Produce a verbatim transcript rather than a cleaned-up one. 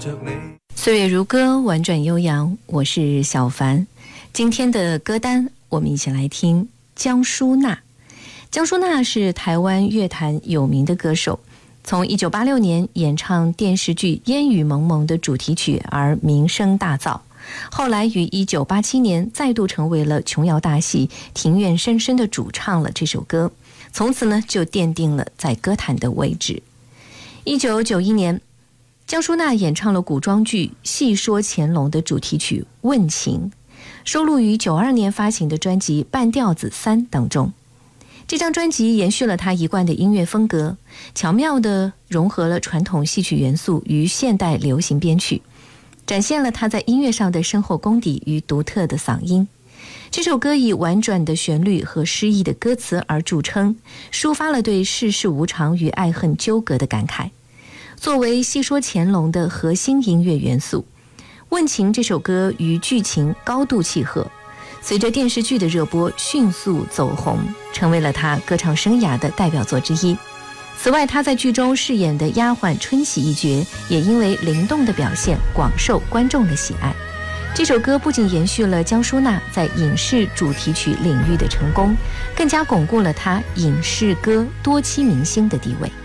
岁月如歌，婉转悠扬，我是小凡。今天的歌单我们一起来听江淑娜。江淑娜是台湾乐坛有名的歌手，从一九八六年演唱电视剧《烟雨蒙蒙》的主题曲而名声大噪，后来于一九八七年再度成为了琼瑶大戏《庭院深深》的主唱了这首歌，从此呢就奠定了在歌坛的位置。一九九一年，江淑娜演唱了古装剧《戏说乾隆》的主题曲《问情》，收录于九二年发行的专辑《半调子三》当中。这张专辑延续了她一贯的音乐风格，巧妙地融合了传统戏曲元素与现代流行编曲，展现了她在音乐上的深厚功底与独特的嗓音。这首歌以婉转的旋律和诗意的歌词而著称，抒发了对世事无常与爱恨纠葛的感慨。作为戏说乾隆的核心音乐元素，《问情》这首歌与剧情高度契合，随着电视剧的热播迅速走红，成为了他歌唱生涯的代表作之一。此外，他在剧中饰演的丫鬟春喜一角也因为灵动的表现广受观众的喜爱。这首歌不仅延续了江淑娜在影视主题曲领域的成功，更加巩固了她影视歌多栖明星的地位。